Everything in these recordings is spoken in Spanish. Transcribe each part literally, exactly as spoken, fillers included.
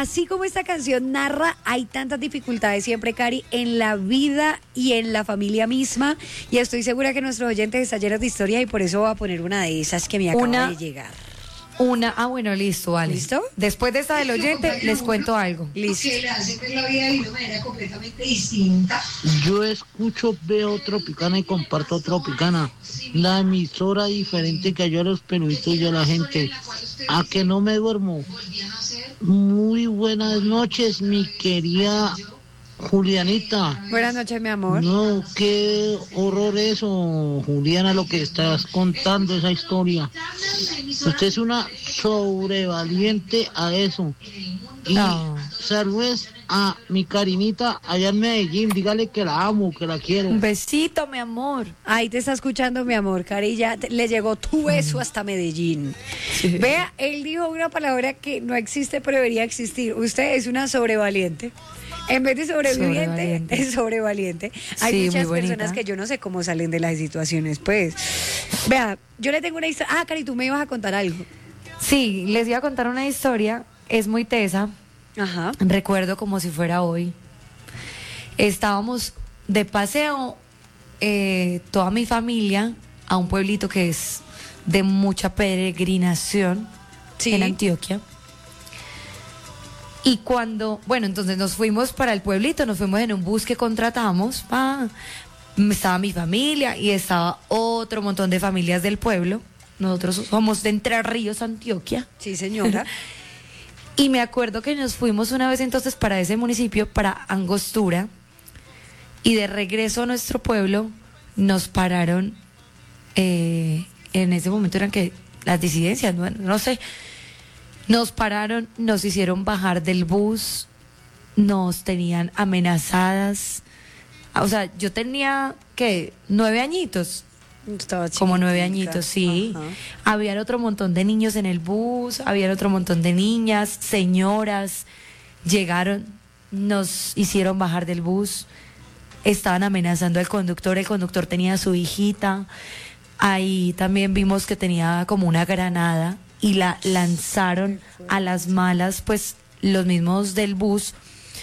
así como esta canción narra, hay tantas dificultades siempre, Cari, en la vida y en la familia misma. Y estoy segura que nuestros oyentes están llenos de historias y por eso voy a poner una de esas que me acaba Una- de llegar. Una, ah, bueno, listo, vale. ¿Listo? Después de esta del oyente, les cuento algo. Listo. Que le hace ver la vida de una manera completamente distinta. Yo escucho, veo Tropicana y comparto Tropicana. La emisora diferente que ayuda a los periodistas y a la gente. A que no me duermo. Muy buenas noches, mi querida Julianita. Buenas noches, mi amor. No, qué horror eso, Juliana, lo que estás contando, esa historia. Usted es una sobrevaliente a eso. Y No. saludes a mi Karinita allá en Medellín. Dígale que la amo, que la quiero. Un besito, mi amor. Ahí te está escuchando, mi amor, Cari, ya te- le llegó tu beso hasta Medellín. Sí. Vea, él dijo una palabra que no existe, pero debería existir. Usted es una sobrevaliente. En vez de sobreviviente, Sobrevaliente. es sobrevaliente. Hay Sí, muchas muy bonita. personas que yo no sé cómo salen de las situaciones, pues. Vea, yo le tengo una historia. Ah, Cari, tú me ibas a contar algo. Sí, les iba a contar una historia, es muy tesa. Ajá. Recuerdo como si fuera hoy. Estábamos de paseo, eh, toda mi familia, a un pueblito que es de mucha peregrinación Sí. en Antioquia. Y cuando, bueno, entonces nos fuimos para el pueblito, nos fuimos en un bus que contratamos. Pa, estaba mi familia y estaba otro montón de familias del pueblo. Nosotros somos de Entre Ríos, Antioquia. Sí, señora. Y me acuerdo que nos fuimos una vez entonces para ese municipio, para Angostura, y de regreso a nuestro pueblo nos pararon, eh, en ese momento eran que las disidencias, no, no sé, nos pararon, nos hicieron bajar del bus, nos tenían amenazadas, o sea, yo tenía, ¿qué? Nueve añitos. Estaba Como nueve chiquitica. añitos, sí. Ajá. Habían otro montón de niños en el bus, habían otro montón de niñas, señoras. Llegaron, nos hicieron bajar del bus, estaban amenazando al conductor, el conductor tenía a su hijita. Ahí también vimos que tenía como una granada y la lanzaron a las malas, pues los mismos del bus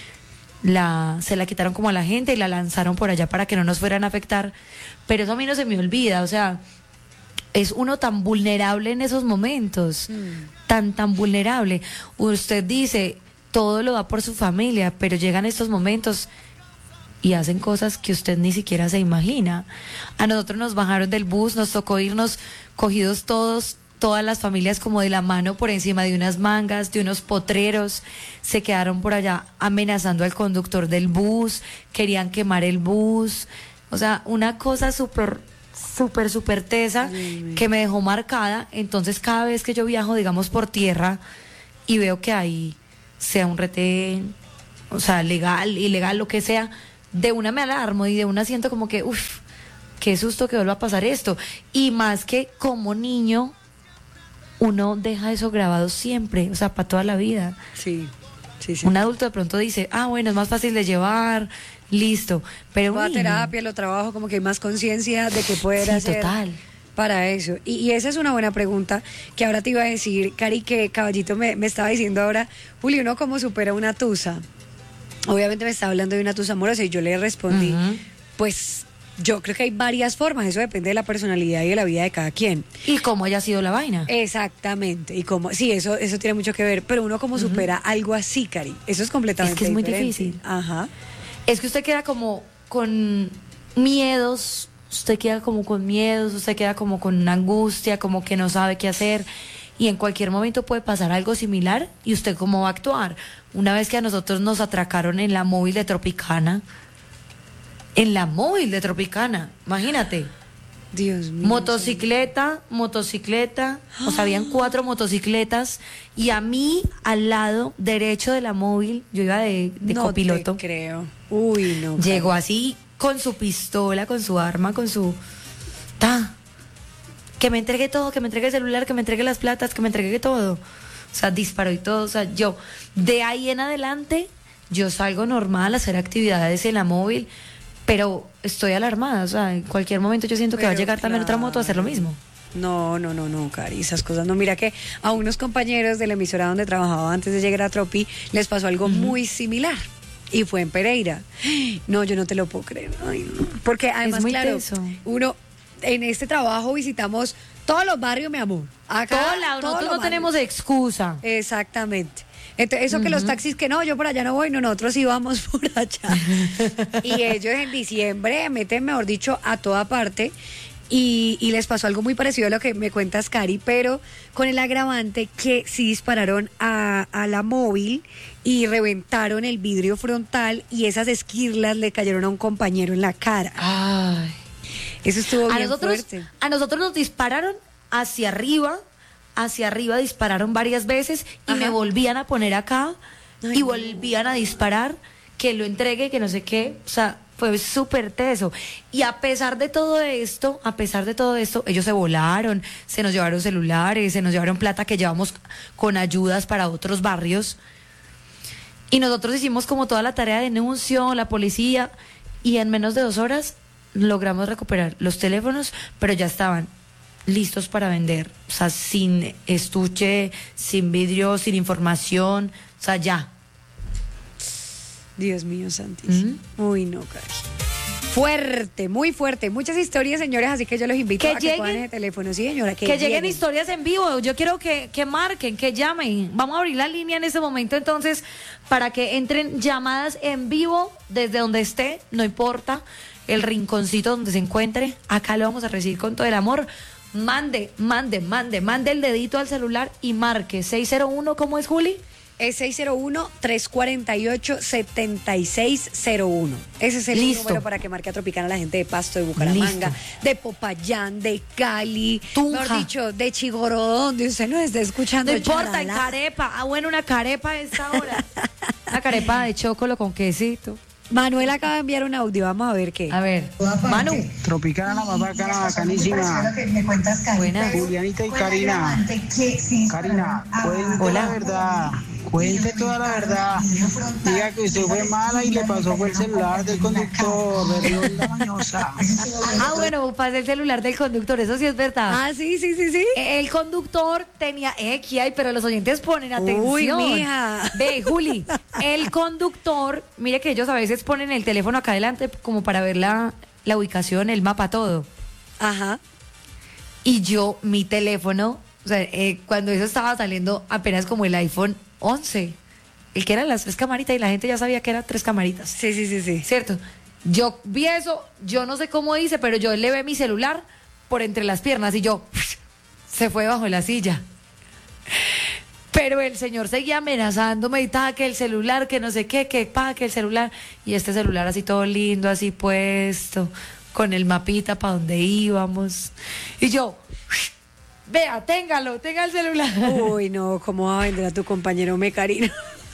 la se la quitaron como a la gente y la lanzaron por allá para que no nos fueran a afectar, pero eso a mí no se me olvida, o sea, es uno tan vulnerable en esos momentos, tan tan vulnerable. Usted dice, todo lo da por su familia, pero llegan estos momentos y hacen cosas que usted ni siquiera se imagina. A nosotros nos bajaron del bus, nos tocó irnos cogidos todos, todas las familias como de la mano por encima de unas mangas, de unos potreros, se quedaron por allá amenazando al conductor del bus, querían quemar el bus, o sea, una cosa súper, súper, súper tesa que me dejó marcada. Entonces cada vez que yo viajo, digamos, por tierra y veo que hay, sea un retén, o sea, legal, ilegal, lo que sea, de una me alarmo y de una siento como que, uff, qué susto que vuelva a pasar esto. Y más que como niño, uno deja eso grabado siempre, o sea, para toda la vida. Sí, sí, sí. Un adulto de pronto dice, ah, bueno, es más fácil de llevar, listo. Pero Va un a niño, terapia, lo trabajo, como que hay más conciencia de que poder sí, hacer total. para eso. Y, y esa es una buena pregunta que ahora te iba a decir, Cari, que Caballito me, me estaba diciendo ahora, Juli, ¿uno cómo supera una tusa? Obviamente me estaba hablando de una tusa amorosa y yo le respondí, Ujú. pues yo creo que hay varias formas, eso depende de la personalidad y de la vida de cada quien. Y cómo haya sido la vaina. Exactamente, y como, sí, eso, eso tiene mucho que ver, pero uno como supera algo así, Cari, eso es completamente Es que es muy diferente. difícil. Ajá. Es que usted queda como con miedos, usted queda como con miedos, usted queda como con una angustia, como que no sabe qué hacer. Y en cualquier momento puede pasar algo similar y usted cómo va a actuar. Una vez que a nosotros nos atracaron en la móvil de Tropicana, en la móvil de Tropicana, imagínate, Dios mío. motocicleta, motocicleta, o sea, habían cuatro motocicletas y a mí al lado derecho de la móvil, yo iba de, de no copiloto, te creo. Uy, no. llegó así con su pistola, con su arma, con su... Ta, que me entregue todo, que me entregue el celular, que me entregue las platas, que me entregue todo. O sea, disparó y todo. O sea, yo, de ahí en adelante, yo salgo normal a hacer actividades en la móvil, pero estoy alarmada. O sea, en cualquier momento yo siento que va a Pero llegar también otra moto a hacer lo claro. mismo. No, no, no, no, Cari, esas cosas no. Mira que a unos compañeros de la emisora donde trabajaba antes de llegar a Tropi les pasó algo uh-huh. muy similar. Y fue en Pereira. No, yo no te lo puedo creer. Ay, no. Porque además, claro, teso. uno en este trabajo visitamos todos los barrios, mi amor. Acá, Todo lado, nosotros no barrios. tenemos excusa. Exactamente. Entonces, eso uh-huh. que los taxis que no, yo por allá no voy, no, nosotros íbamos por allá. Y ellos en diciembre meten, mejor dicho, a toda parte. Y, y les pasó algo muy parecido a lo que me cuentas, Cari, pero con el agravante que sí dispararon a, a la móvil y reventaron el vidrio frontal y esas esquirlas le cayeron a un compañero en la cara. Ay. Eso estuvo a bien nosotros, fuerte. A nosotros nos dispararon hacia arriba, hacia arriba dispararon varias veces y Ajá. me volvían a poner acá Ay, y volvían no. a disparar, que lo entregue, que no sé qué, o sea... Fue súper teso. Y a pesar de todo esto, a pesar de todo esto, ellos se volaron, se nos llevaron celulares, se nos llevaron plata que llevamos con ayudas para otros barrios. Y nosotros hicimos como toda la tarea de denuncio, la policía, y en menos de dos horas logramos recuperar los teléfonos, pero ya estaban listos para vender. O sea, sin estuche, sin vidrio, sin información, o sea, ya. Dios mío santísimo. ¿Mm? Uy, no, Cari. Fuerte, muy fuerte. Muchas historias, señores, así que yo los invito que a lleguen, que pongan el teléfono. Sí, señora, que, que lleguen. lleguen historias en vivo. Yo quiero que, que marquen, que llamen. Vamos a abrir la línea en este momento, entonces, para que entren llamadas en vivo desde donde esté, no importa, el rinconcito donde se encuentre. Acá lo vamos a recibir con todo el amor. Mande, mande, mande, mande el dedito al celular y marque seis cero uno, ¿cómo es, Juli? Es seis cero uno, tres cuatro ocho, siete seis cero uno. Ese es el Listo. número para que marque a Tropicana la gente de Pasto, de Bucaramanga, Listo. de Popayán, de Cali, Tunja. mejor dicho, de Chigorodó, donde usted nos está escuchando. No importa, en charalá. carepa. Ah, bueno, una carepa a esta hora. Una carepa de chocolo con quesito. Manuel acaba de enviar un audio, vamos a ver qué. A ver, Manu. Tropicana, la más bacana, bacanísima. Buenas. Julianita y Karina. Karina, cuente Hola. la verdad. Cuente toda la verdad. Diga que usted fue mala y le pasó fue el celular del conductor. De la mañosa. Ah, bueno, pasé el celular del conductor, eso sí es verdad. Ah, sí, sí, sí, sí. El conductor tenía, eh, ¿qué hay? Pero los oyentes ponen atención. Uy, mija. Ve, Juli, el conductor, mire que ellos a veces ponen el teléfono acá adelante como para ver la, la ubicación, el mapa, todo. Ajá. Y yo, mi teléfono, o sea, eh, cuando eso estaba saliendo apenas como el iPhone once, el que eran las tres camaritas y la gente ya sabía que eran tres camaritas. Sí, sí, sí, sí. ¿Cierto? Yo vi eso, yo no sé cómo hice, pero yo le ve mi celular por entre las piernas y yo, se fue bajo la silla. Pero el señor seguía amenazándome y estaba que el celular, que no sé qué, que pa, que el celular. Y este celular así todo lindo, así puesto, con el mapita para donde íbamos. Y yo, vea, téngalo, tenga el celular. Uy, no, ¿cómo va a vender a tu compañero Mecarino?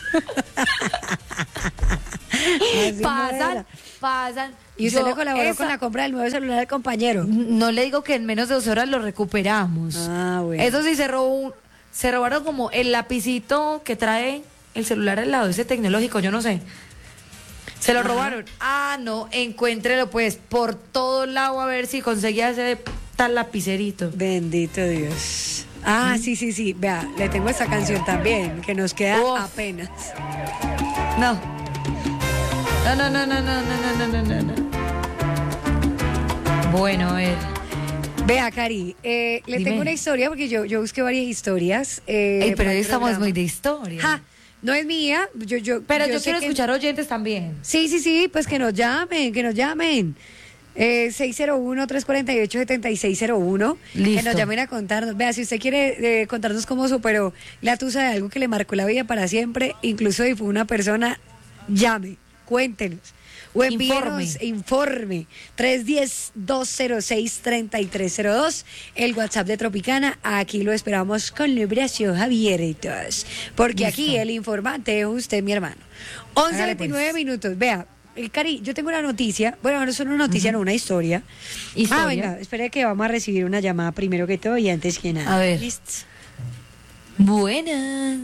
Pasan, pasan. ¿Y usted Yo, le colaboró esa- con la compra del nuevo celular del compañero? No le digo que en menos de dos horas lo recuperamos. Ah, bueno. Eso sí, se robó un- se robaron como el lapicito que trae el celular al lado, ese tecnológico, yo no sé. Se lo Ajá. robaron. Ah, no, encuéntrelo pues por todo lado a ver si conseguía ese tal lapicerito. Bendito Dios. Ah, sí, sí, sí. Vea, le tengo esta canción también, que nos queda Uf. apenas. No. No, no, no, no, no, no, no, no, no, no. Bueno, a ver. Vea, Cari, eh, le Dime. tengo una historia, porque yo, yo busqué varias historias. Eh, Ey, pero para hoy el estamos programa. muy de historia. Ja, no es mía. Yo, yo, Pero yo, sé quiero que- escuchar oyentes también. Sí, sí, sí, pues que nos llamen, que nos llamen. Eh, seis cero uno, tres cuatro ocho, siete seis cero uno. Que Listo. nos llamen a contarnos. Vea, si usted quiere eh, contarnos cómo superó la tusa de algo que le marcó la vida para siempre, incluso si fue una persona, llame, cuéntenos. O envíenos informe. tres uno cero, dos cero seis, tres tres cero dos. El WhatsApp de Tropicana. Aquí lo esperamos con los brazos abiertos. Porque Listo. aquí el informante es usted, mi hermano. once Hágale, veintinueve pues. minutos. Vea. El Cari, yo tengo una noticia, bueno, no es una noticia, no, una historia. Historia. Ah, venga, espere que vamos a recibir una llamada primero que todo y antes que nada. A ver. Listo. Buenas.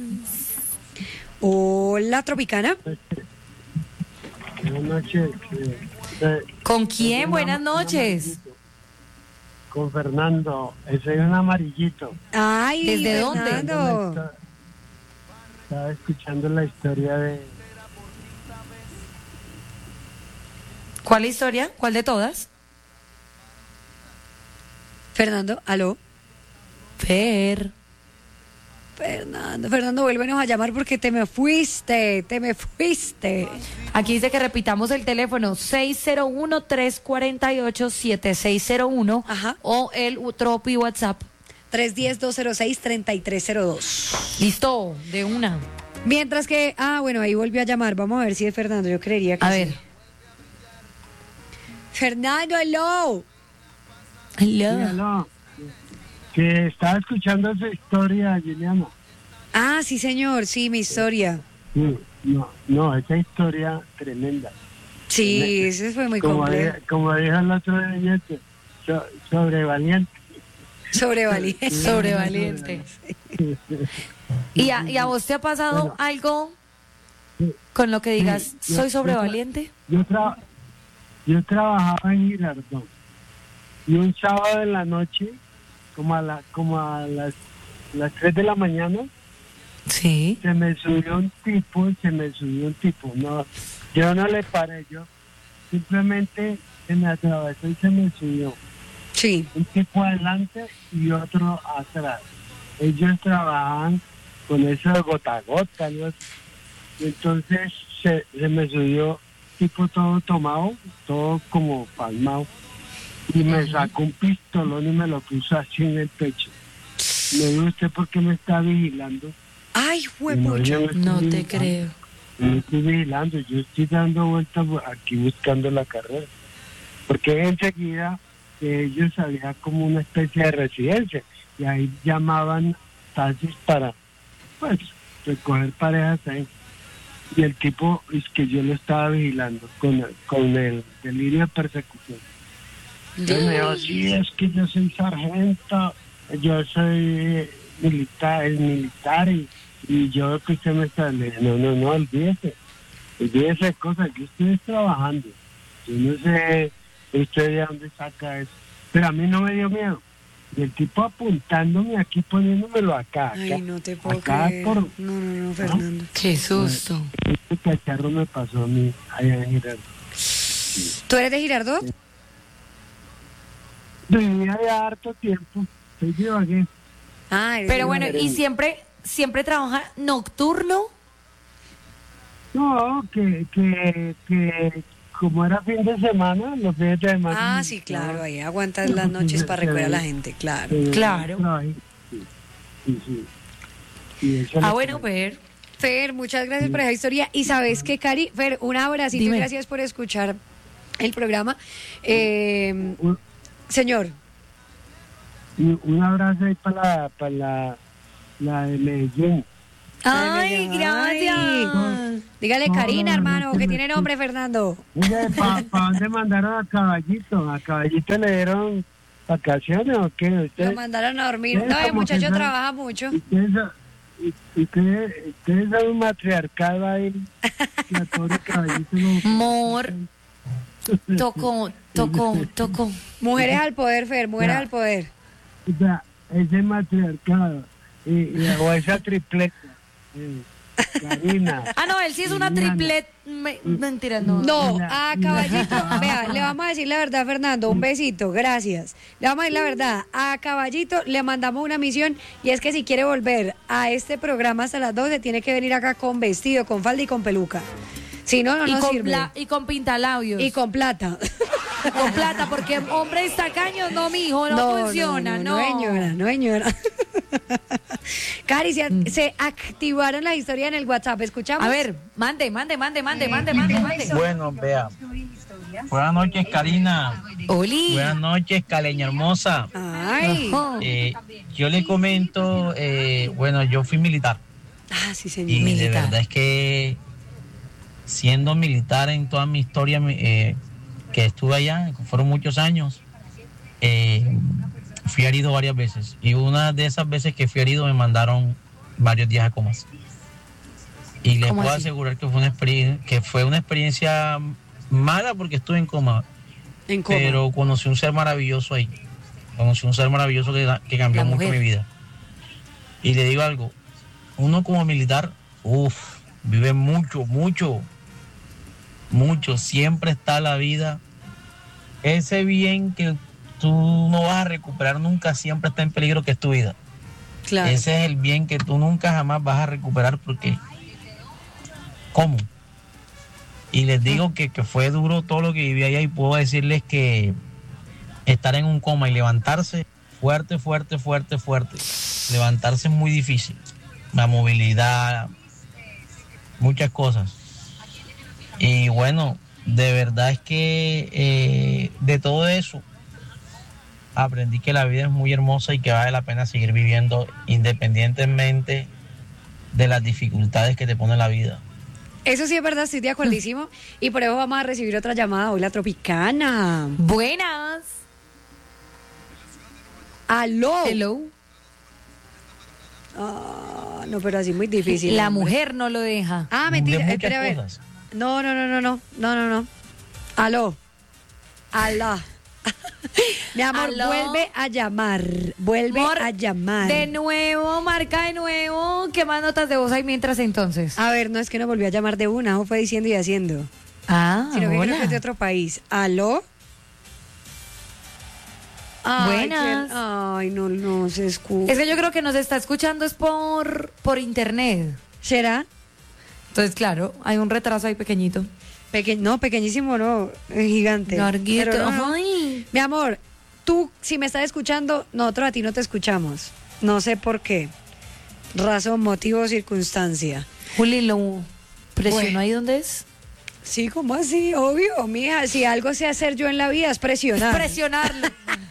Hola, Tropicana. Buenas noches. ¿Con quién? Buenas noches. con Fernando. Ese es un amarillito. Ay, ¿Desde dónde? Fernando. Estaba escuchando la historia de... ¿Cuál historia? ¿Cuál de todas? Fernando, aló. Fer. Fernando, Fernando, vuélvenos a llamar porque te me fuiste, te me fuiste. Aquí dice que repitamos el teléfono seis cero uno, tres cuatro ocho, siete seis cero uno. Ajá. O el Tropi WhatsApp. tres uno cero, dos cero seis, tres tres cero dos. Listo, de una. Mientras que, ah, bueno, ahí volvió a llamar. Vamos a ver si es Fernando, yo creería que A sí. ver. Fernando, hello. Hello. Míralo, que estaba escuchando esa historia, Juliana. Ah, sí, señor, sí, mi historia. Sí, no, no, esa historia tremenda. Sí, ese fue muy Como, complejo. di- como dijo el otro día, so, sobrevaliente. Sobrevaliente. Sobrevaliente. ¿Y a, ¿Y a vos te ha pasado Bueno. algo Sí. con lo que digas, Sí, yo- soy yo- sobrevaliente? Yo, tra- yo trabajaba en Girardot y un sábado en la noche, como a, la, como a las, las tres de la mañana, Sí. se me subió un tipo, se me subió un tipo. No, yo no le paré, yo simplemente se me atravesó y se me subió. Sí. Un tipo adelante y otro atrás. Ellos trabajaban con eso de gota a gota, algo así. Entonces se, se me subió tipo todo tomado, todo como palmado. Y me sacó un pistolón y me lo puso así en el pecho. Me dijo, ¿usted por qué me está vigilando? Ay, Y no, huepucha. yo no estoy No te vigilando, creo. No estoy vigilando, yo estoy dando vueltas aquí buscando la carrera. Porque enseguida que ellos había como una especie de residencia y ahí llamaban taxis para pues recoger parejas ahí. Y el tipo es que yo lo estaba vigilando con, con el delirio de persecución. Yo me dijo, sí, es que yo soy sargento, yo soy militar, el militar y, y yo que usted me está... Le dije, no, no, no, olvídese, olvídese de cosas, yo estoy trabajando. Yo no sé usted de dónde saca eso. Pero a mí no me dio miedo. Y el tipo apuntándome aquí, poniéndomelo acá. acá Ay, no te puedo acá creer. por- No, no, no, Fernando. Qué susto. Este cacharro me pasó a mí allá en Girardot. ¿Tú eres de Girardot? Vivía ya harto tiempo. Soy de Ibagué. Ah, eres Pero de bueno, Ibagué. ¿y siempre, siempre trabaja nocturno? No, que, que, que como era fin de semana, los fines de semana. Ah, sí, claro, ahí aguantas las noches para recoger a la gente, claro. eh, Claro. trabajé. Sí, sí, sí. Y eso Ah, lo- bueno, Fer. Fer, muchas gracias por esa historia. Y sabes qué, Cari, Fer, un abracito y Dime. gracias por escuchar el programa. Eh, Un, señor, y un abrazo ahí para la, para la, la de Medellín. Ay, Ay. gracias. dígale No, Karina, no, hermano, no, que no, tiene no. nombre, Fernando. Mire, ¿para dónde mandaron a Caballito? ¿A Caballito le dieron vacaciones o qué? Lo ¿Usted, mandaron a dormir. Sí, No, el como muchacho que no. trabaja mucho. ustedes, son- ustedes, ustedes son un matriarcado ahí. La pobre Caballito no- Amor. Tocó, tocó, tocó. Mujeres al poder, Fer, mujeres Ya. al poder. O sea, ese matriarcado y, y- o esa tripleta. eh, Karina. Ah, no, él sí es una Liliana. triplet. me- mentira, no. No, Mira, a mira. Caballito, vea, le vamos a decir la verdad, Fernando, un besito, gracias. Le vamos a decir la verdad, a Caballito le mandamos una misión y es que si quiere volver a este programa hasta las doce, tiene que venir acá con vestido, con falda y con peluca. Si no, no y, nos con sirve. pla- y con pintalabios. Y con plata. con plata, porque hombres tacaños, no, mijo, no, funciona, no. No, señora, no, señora. Cari, se, se activaron las historias en el WhatsApp, ¿escuchamos? A ver, mande, mande, mande, mande, mande, mande, mande. Bueno, vea. Buenas noches, Karina. Oli. Buenas noches, Caleña hermosa. Ay. Ajá. Eh, yo le comento, eh, bueno, yo fui militar Ah, sí, señor. y de Militar. verdad es que siendo militar en toda mi historia eh, que estuve allá, que fueron muchos años, eh, fui herido varias veces y una de esas veces que fui herido me mandaron varios días a comas. Y les ¿Cómo puedo así? asegurar que fue una experiencia, que fue una experiencia mala porque estuve en coma. En coma. Pero conocí un ser maravilloso ahí. conocí un ser maravilloso que, que cambió La mucho mujer. mi vida. Y le digo algo, uno como militar, uff, vive mucho, mucho, mucho, siempre está la vida. Ese bien que tú no vas a recuperar nunca, siempre está en peligro, que es tu vida. Claro. Ese es el bien que tú nunca jamás vas a recuperar, porque ¿cómo? Y les digo que, que fue duro todo lo que viví allá, y puedo decirles que estar en un coma y levantarse, fuerte, fuerte, fuerte, fuerte. Levantarse es muy difícil. La movilidad, muchas cosas. Y bueno, de verdad es que eh, de todo eso aprendí que la vida es muy hermosa y que vale la pena seguir viviendo independientemente de las dificultades que te pone la vida. Eso sí es verdad, estoy de acuerdísimo. Y por eso vamos a recibir otra llamada hoy, la Tropicana. Buenas. ¡Aló! Hello. Ah, no, pero así muy difícil. La hombre. mujer no lo deja. Ah, De mentira, muchas espera a ver. cosas. No, no, no, no, no, no, no, no. Aló. Alá. Mi amor, Aló. vuelve a llamar. Vuelve Amor, a llamar. De nuevo, marca de nuevo. ¿Qué más notas de voz hay mientras entonces? A ver, no es que no volvió a llamar de una, o fue diciendo y haciendo. Ah, Sino que creo hola. que es de otro país. ¿Aló? Ay, Buenas. qué- Ay, no, no se escucha. Es que yo creo que nos está escuchando es por, por internet. ¿Será? Entonces, claro, hay un retraso ahí pequeñito. Peque- no, pequeñísimo, no, es gigante. Larguito. Pero no, no. Ay. Mi amor, tú, si me estás escuchando, nosotros a ti no te escuchamos. No sé por qué. Razón, motivo, circunstancia. Juli, ¿lo presionó Bueno. ahí donde es? Sí, ¿cómo así? Obvio, mija, si algo sé hacer yo en la vida es presionar. Presionarlo.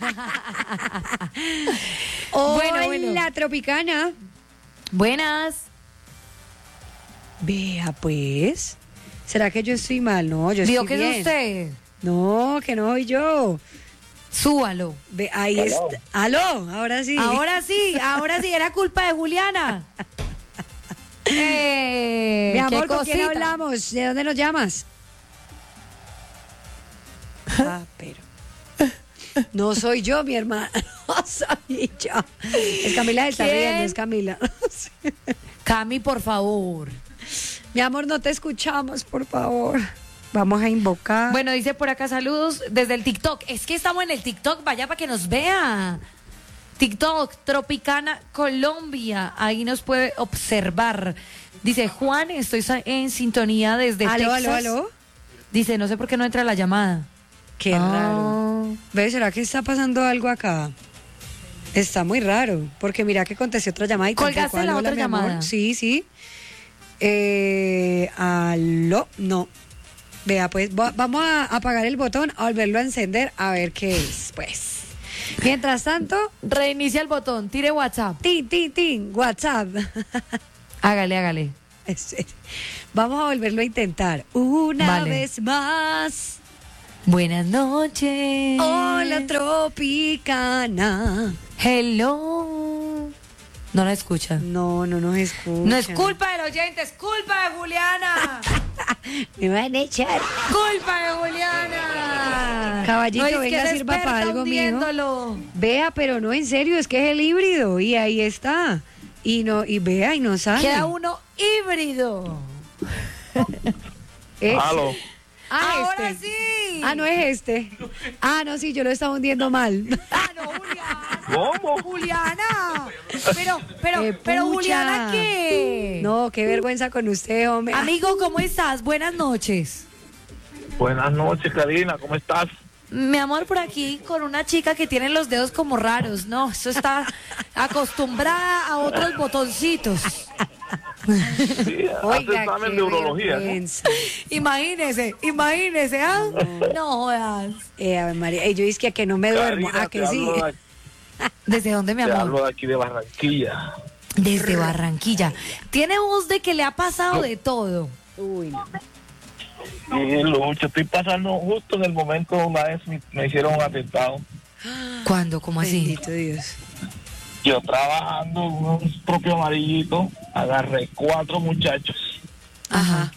Hola, Bueno, bueno. Tropicana. Buenas. Vea, pues. ¿Será que yo estoy mal? No, yo Digo estoy que bien. es usted. No, que no soy yo. Súbalo. Ve, ahí está. Aló, ahora sí. Ahora sí, ahora sí, era culpa de Juliana. Eh, Mi amor, qué ¿con quién cosita. hablamos? ¿De dónde nos llamas? Ah, pero. No soy yo, mi hermana. No soy yo. Es Camila, se está ¿Quién? riendo, es Camila. Cami, por favor. Mi amor, no te escuchamos, por favor. Vamos a invocar. Bueno, dice por acá saludos desde el TikTok. Es que estamos en el TikTok, vaya para que nos vea. TikTok, Tropicana Colombia. Ahí nos puede observar. Dice Juan, estoy sa- en sintonía desde aló, Texas. aló, aló. Dice, no sé por qué no entra la llamada. Qué Ah. raro. ¿Ves? ¿Será que está pasando algo acá? Está muy raro, porque mira que contesté otra llamada y ¿Colgaste tampoco, la aló, otra hola, mi amor. llamada? Sí, sí. Eh, aló, no. Vea, pues va- vamos a apagar el botón, a volverlo a encender, a ver qué es, pues. Mientras tanto, Reinicia el botón, tire WhatsApp. tin, tin, tin, WhatsApp. Hágale, hágale. En serio. Vamos a volverlo a intentar. Una Vale. vez más. Buenas noches. Hola, Tropicana. Hello. No la escucha. No, no nos escucha. No es culpa del oyente, es culpa de Juliana. Me van a echar. Culpa de Juliana. Caballito, es que venga, es sirva experta para algo, mijo. hundiéndolo. Vea, pero no, en serio, es que es el híbrido y ahí está. Y no, y vea, y no sale. Queda uno híbrido. Ese. Aló. Ah, Ahora este. sí. Ah, no es este. Ah, no, sí, yo lo estaba hundiendo mal. Ah, no, Juliana. ¿Cómo? Juliana. Pero, pero, Eh, pero pucha. Juliana, ¿qué? No, qué vergüenza con usted, hombre. Amigo, ¿cómo estás? Buenas noches. Buenas noches, Karina, ¿cómo estás? Mi amor, por aquí con una chica que tiene los dedos como raros, ¿no? Eso está acostumbrada a otros botoncitos. Sí, hace examen qué de urología, ¿no? vergüenza. Imagínese, imagínese, ¿ah? No jodas. Eh, a ver, María, eh, yo dije que a que no me duermo, Karina, a que te sí. hablo de- ¿Desde dónde, mi Te amor? hablo de aquí de Barranquilla. Desde Barranquilla. Tiene voz de que le ha pasado de todo. Uy, no. Y Lucho, estoy pasando justo en el momento una vez me, me hicieron un atentado. ¿Cuándo? ¿Cómo así? Bendito Dios. Yo trabajando en un propio amarillito, agarré cuatro muchachos. Ajá.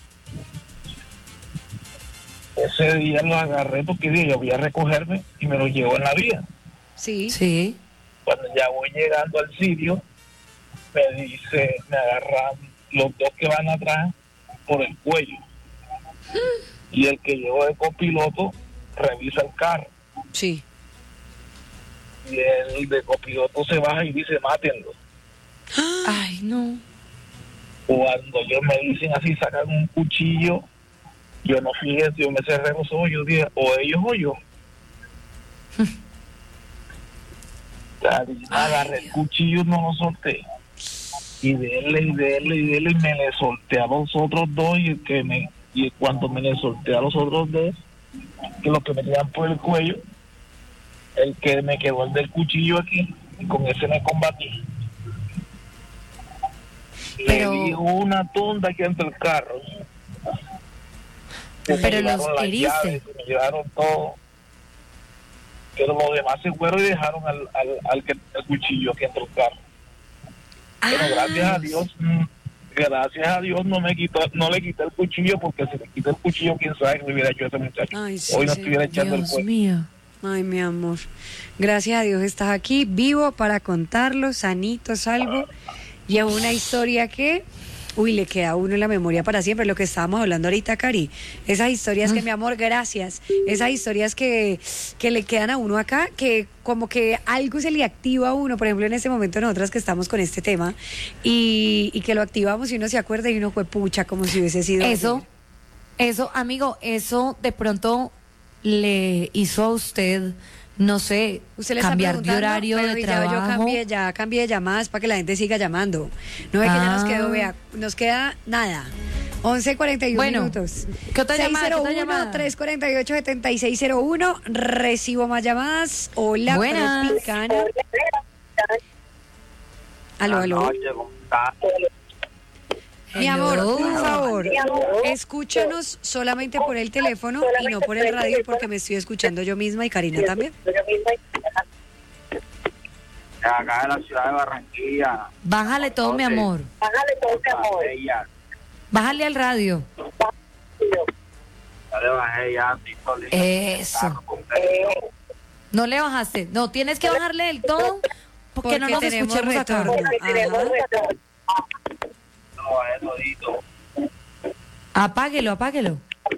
Ese día los agarré porque dije, yo voy a recogerme y me los llevo en la vía. Sí. Sí. Cuando ya voy llegando al sitio, me dice, me agarran los dos que van atrás por el cuello. Y el que llegó de copiloto revisa el carro. Sí. Y el de copiloto se baja y dice, mátenlo. Ay, no. Cuando ellos me dicen así, sacan un cuchillo, yo no fijé, yo me cerré los ojos, yo dije, o ellos o yo. Agarré el cuchillo, no lo solté. Y dele, y dele, y dele, y me le solté a los otros dos, y el que me, y cuando me le solté a los otros dos, que los que me tenían por el cuello, el que me quedó el del cuchillo aquí, y con ese me combatí. Pero- Le di una tunda aquí entre el carro. Se me Pero llevaron los las heriste. llaves, se me llevaron todo. Pero los demás se fueron y dejaron al, al, al que el cuchillo aquí entre el carro. Pero gracias a Dios, mm, gracias a Dios no me quitó, no le quité el cuchillo, porque si le quité el cuchillo, quién sabe qué me hubiera hecho ese muchacho. Ay, sí, Hoy no sí. estuviera echando el Dios cuento. mío. Ay, mi amor. Gracias a Dios estás aquí, vivo para contarlo, sanito, salvo. Y es una historia que, uy, le queda a uno en la memoria para siempre. Lo que estábamos hablando ahorita, Cari. Esas historias que, mi amor, gracias. Esas historias que, que le quedan a uno acá, que como que algo se le activa a uno. Por ejemplo, en este momento nosotras que estamos con este tema y, y que lo activamos y uno se acuerda y uno fue pucha, como si hubiese sido... Eso, eso, amigo, eso de pronto le hizo a usted, no sé, Usted le está cambiar de preguntando, horario pero de y ya trabajo. yo cambié, ya cambié de llamadas para que la gente siga llamando. No ve que ya nos Ah. quedó, vea, nos queda nada. once cuarenta y uno Bueno, minutos. ¿qué otra llamada, qué otra seis cero uno, llamada? tres cuatro ocho, siete seis cero uno. Recibo más llamadas. Hola, Buenas. Tropicana. Aló, aló. Mi amor, Hello. por favor, escúchanos solamente por el teléfono y no por el radio, porque me estoy escuchando yo misma y Karina también. Acá en la ciudad de Barranquilla. Bájale todo, mi amor. Bájale todo, mi amor. Ya Bájale al radio. le bajé ya, estoy solito. Eso. No le bajaste. No, tienes que bajarle del todo porque, no nos tenemos escuchemos acá. retorno. Ajá. No, bajé todito. Apáguelo, apáguelo.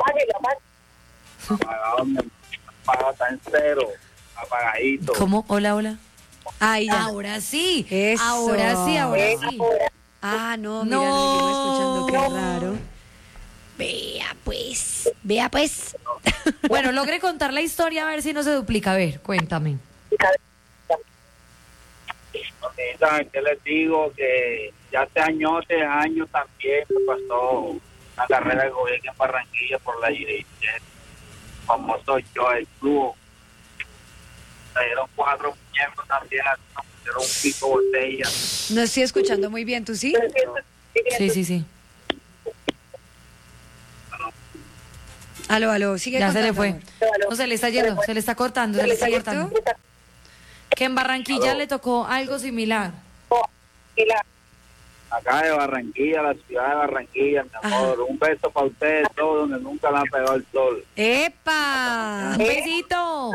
Apagado, me apagado, está en cero. Apagadito. ¿Cómo? Hola, hola. Ahí ya. Ahora sí. Eso. Ahora sí, ahora sí. Ah, no, mira, No. nos seguimos escuchando, qué raro. Vea pues, vea pues. Bueno, logré contar la historia a ver si no se duplica. A ver, cuéntame. ¿Saben qué les digo? Que ya hace años, hace años también me pasó una carrera de gobierno en Barranquilla por la Dirigente. Como soy yo, el club. Trajeron cuatro muñecos también, nos pusieron un pico botella. No estoy escuchando muy bien, ¿tú sí? Sí, sí, sí. Aló, aló, sigue Ya se le contando, fue. amor. No, se le está yendo, se le está cortando, se le está ¿Cierto? cortando. Que en Barranquilla le tocó algo similar. Acá de Barranquilla, la ciudad de Barranquilla, mi amor. Un beso para ustedes todos, donde nunca le han pegado el sol. ¡Epa! Un besito.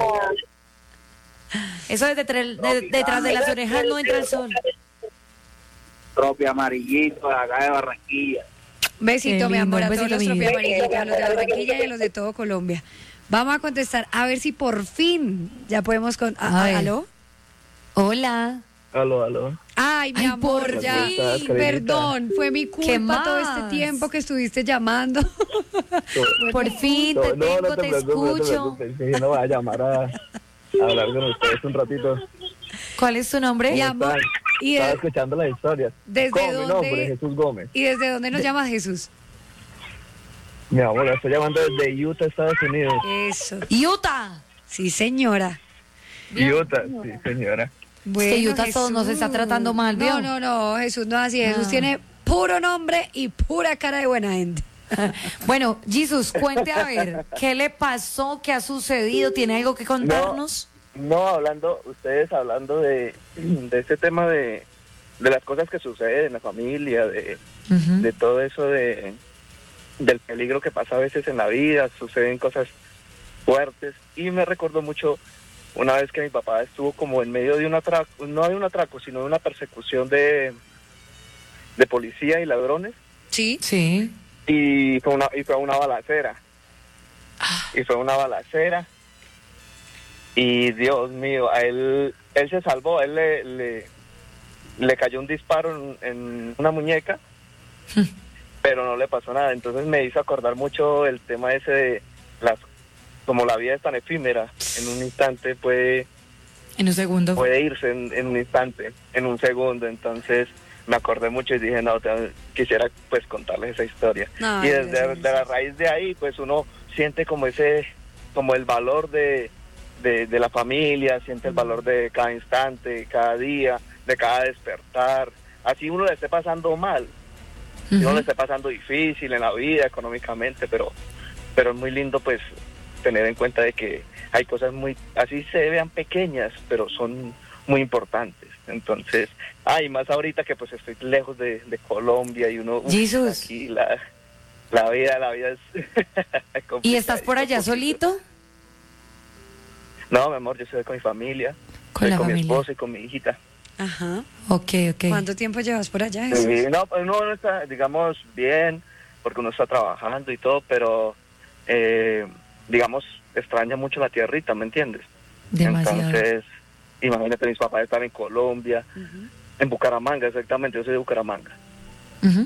Eso desde tre- de- detrás de las orejas no entra el sol. Propio amarillito de acá de Barranquilla. Besito, Qué mi lindo, amor, a un todos besito, los mi propios vida. amarillitos, a los de Barranquilla y a los de todo Colombia. Vamos a contestar, a ver si por fin ya podemos... Con... A ah, ver. ¿Aló? Hola. Aló, aló. Ay, mi Ay, amor, por ya. fin. Perdón, fue mi ¿Qué culpa todo más? este tiempo que estuviste llamando. Por fin te tengo, te escucho. Yo no voy a llamar a, a hablar con ustedes un ratito. ¿Cuál es tu nombre? Mi amor, ¿y, de- escuchando las historias. ¿Desde ¿Cómo? Mi dónde? nombre es Jesús Gómez. ¿Y desde dónde nos llamas, Jesús? Mi amor, estoy llamando desde Utah, Estados Unidos. Eso. Utah. Sí, señora. Utah, sí, señora. Bueno, que Utah todo nos está tratando mal, ¿vio? No, no, no, Jesús no es así. Jesús No. tiene puro nombre y pura cara de buena gente. Bueno, Jesús, cuente a ver, ¿qué le pasó? ¿Qué ha sucedido? ¿Tiene algo que contarnos? No, hablando, ustedes hablando de, de ese tema de, de las cosas que suceden en la familia, de, Ujú. de todo eso de del peligro que pasa a veces en la vida, suceden cosas fuertes, y me recordó mucho una vez que mi papá estuvo como en medio de un atraco, no de un atraco, sino de una persecución de, de policía y ladrones. Sí. Sí. Y fue una, y fue una balacera. Ah. Y fue una balacera. Y Dios mío, a él, él se salvó, a él le, le, le cayó un disparo en, en una muñeca, pero no le pasó nada. Entonces me hizo acordar mucho el tema ese de las, como la vida es tan efímera, en un instante puede, En un segundo. puede irse en, en un instante, en un segundo. Entonces me acordé mucho y dije, no, te, quisiera pues contarles esa historia. Ay, y desde Dios, de la raíz de ahí, pues uno siente como ese, como el valor de, de, de la familia, siente el valor de cada instante, cada día, de cada despertar. Así uno le esté pasando mal, si uno le esté pasando difícil en la vida, económicamente, pero, pero es muy lindo pues tener en cuenta de que hay cosas muy, así se vean pequeñas, pero son muy importantes. Entonces, ay, más ahorita que pues estoy lejos de, de Colombia y uno, uf, Jesús. aquí la, la vida, la vida es ¿Y estás por allá solito? No, mi amor, yo estoy con mi familia, Con estoy la con mi familia. esposa y con mi hijita. Ajá. Ok, ok. ¿Cuánto tiempo llevas por allá, Jesús? Sí, no, pues uno no está, digamos, bien, porque uno está trabajando y todo, pero, eh, digamos, extraña mucho la tierrita, ¿me entiendes? Demasiado. Entonces, imagínate, mis papás están en Colombia, Ujú. en Bucaramanga, exactamente, yo soy de Bucaramanga. Ujú.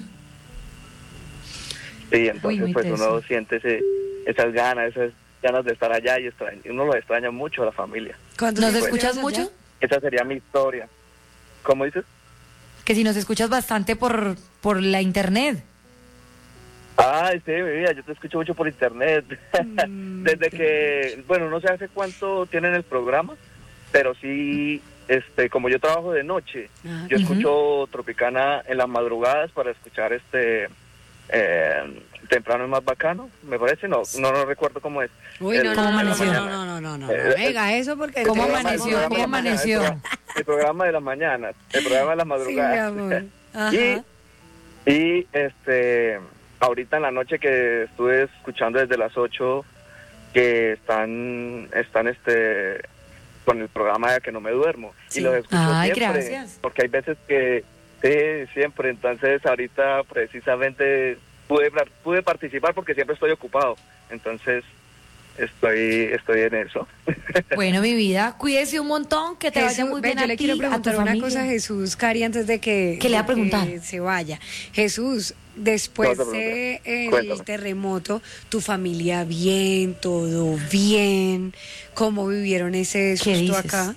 Sí, entonces, muy pues teso. uno siente ese, esas ganas, esas ganas de estar allá y extraña, uno lo extraña mucho a la familia. ¿Cuánto ¿Nos tiempo escuchas llevas allá? mucho? Esa sería mi historia. ¿Cómo dices? Que si nos escuchas bastante por, por la internet. Ay, sí, mi vida, yo te escucho mucho por internet. Mm, Desde qué que, bueno, no sé hace cuánto tienen el programa, pero sí, este, como yo trabajo de noche, Ah, yo Ujú. escucho Tropicana en las madrugadas para escuchar este, eh, temprano es más bacano, me parece, no, no, no recuerdo cómo es. Uy, El- no, ¿Cómo no, no, no, amaneció? no, no, no, no, no, Eh, no, venga, eso porque... ¿Cómo el programa- amaneció? el programa ¿Cómo de la mañana, amaneció? El programa, el programa de las mañanas, el programa de las Sí, mi madrugadas. amor. Ajá. Y, y este, ahorita en la noche que estuve escuchando desde las ocho que están, están este, con el programa de Que No Me Duermo. Sí. Y los escucho Ay, siempre, gracias. porque hay veces que, sí, siempre, entonces ahorita precisamente pude, pude participar porque siempre estoy ocupado, entonces estoy, estoy en eso. Bueno, mi vida, cuídese un montón, que te vaya Jesús, muy ve, bien yo a le ti, quiero a tu preguntar una familia. cosa a Jesús, Cari, antes de que, ¿Qué le va a de preguntar? que se vaya. Jesús, después No te del preocupes. Cuéntame. terremoto, tu familia bien, todo bien, ¿cómo vivieron ese ¿Qué susto dices? acá?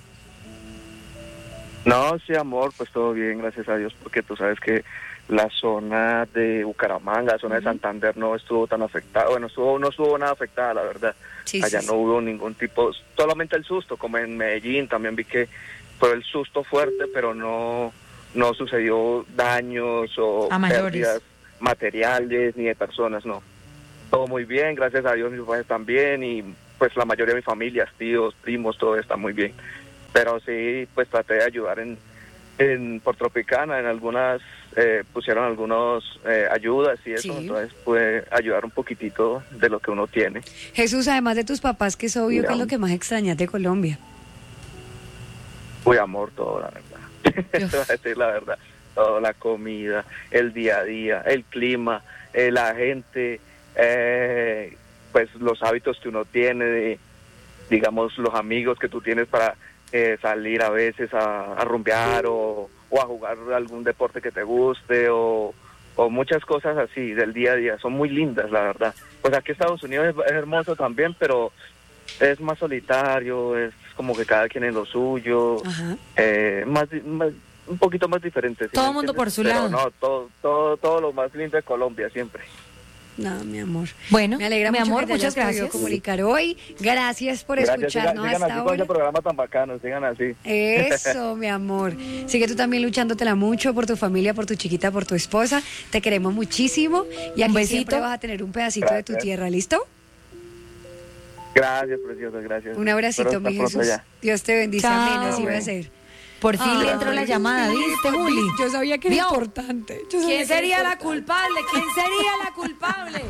No, sí, amor, pues todo bien, gracias a Dios, porque tú sabes que la zona de Bucaramanga, la zona de Santander no estuvo tan afectada, bueno, estuvo, no estuvo nada afectada, la verdad. Sí, Allá sí, no sí. hubo ningún tipo, solamente el susto, como en Medellín, también vi que fue el susto fuerte, pero no, no sucedió daños o A mayores. pérdidas materiales ni de personas, no. Todo muy bien, gracias a Dios mis padres están bien y pues la mayoría de mi familia, tíos, primos, todo está muy bien. Pero sí, pues traté de ayudar en, en por Tropicana, en algunas, eh, pusieron algunas eh, ayudas y eso, Sí. entonces pude ayudar un poquitito de lo que uno tiene. Jesús, además de tus papás, que es obvio, Mira. ¿qué es lo que más extrañas de Colombia? Muy amor todo, la verdad. Te voy a decir la verdad. Todo, la comida, el día a día, el clima, eh, la gente, eh, pues los hábitos que uno tiene, de, digamos, los amigos que tú tienes para eh, salir a veces a, a rumbear o, o a jugar algún deporte que te guste o, o muchas cosas así del día a día. Son muy lindas, la verdad. Pues aquí Estados Unidos es, es hermoso también, pero es más solitario, es como que cada quien en lo suyo, Ajá. eh, más, di- más un poquito más diferente. ¿sí Todo me el mundo entiendes? por su Pero lado. no, todo, todo, todo lo más lindo de Colombia siempre. No, mi amor. Bueno, Me alegra mi mucho amor, que te hayas muchas podido gracias. comunicar hoy. Gracias por Gracias, sigan, escucharnos sigan hasta así con ese ahora. programa tan bacano, sigan así. Eso, mi amor. Sigue tú también luchándotela mucho por tu familia, por tu chiquita, por tu esposa. Te queremos muchísimo y aquí Un besito. siempre vas a tener un pedacito de tu Gracias. tierra, ¿listo? Gracias, preciosa, gracias. Un abracito, Espero mi estar pronto Jesús. allá. Dios te bendiga, Chao. amén, así va a Amén. ser. Por fin le Ay, entró la llamada, ¿viste, Juli? Yo sabía que era ¿Vio? importante. Yo sabía ¿Quién que era sería la importante. culpable? ¿Quién sería la culpable?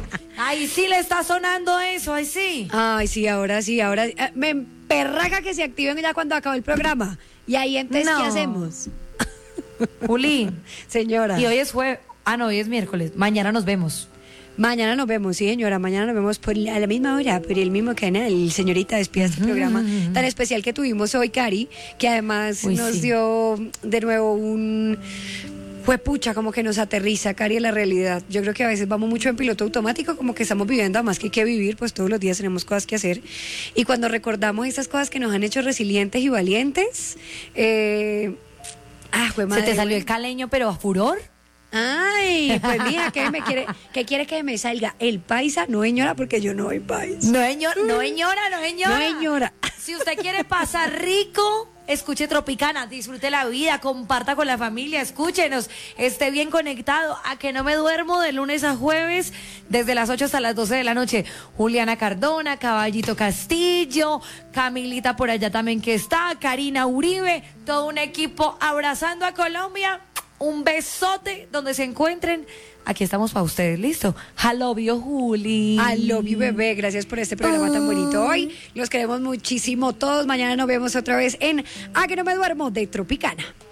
Ay, sí le está sonando eso, ay, sí. Ay, sí, ahora sí, ahora eh, me emperraga que se activen ya cuando acabó el programa. Y ahí entonces, No. ¿qué hacemos? Juli, Señora. y hoy es jueves. Ah, no, hoy es miércoles. Mañana nos vemos. Mañana nos vemos, sí, señora. Mañana nos vemos por la, a la misma hora, por el mismo canal. Señorita, despida este programa tan especial que tuvimos hoy, Cari, que además Uy, nos sí. dio de nuevo un... Fue pucha, como que nos aterriza, Cari, en la realidad. Yo creo que a veces vamos mucho en piloto automático, como que estamos viviendo, además que hay que vivir, pues todos los días tenemos cosas que hacer. Y cuando recordamos esas cosas que nos han hecho resilientes y valientes, eh... ah, fue madre, Se te salió güey. el caleño, pero a furor. Ay, pues mira, ¿qué me quiere, qué quiere que me salga? El paisa, no señora, porque yo no soy paisa. No, señor, no, señora, no, señora. No, señora. Si usted quiere pasar rico, escuche Tropicana, disfrute la vida, comparta con la familia, escúchenos, esté bien conectado. A que no me duermo de lunes a jueves, desde las ocho hasta las doce de la noche. Juliana Cardona, Caballito Castillo, Camilita por allá también que está, Karina Uribe, todo un equipo abrazando a Colombia. Un besote donde se encuentren. Aquí estamos para ustedes, ¿listo? I love you, Juli. I love you, bebé. Gracias por este programa tan bonito hoy. Los queremos muchísimo todos. Mañana nos vemos otra vez en A que no me duermo de Tropicana.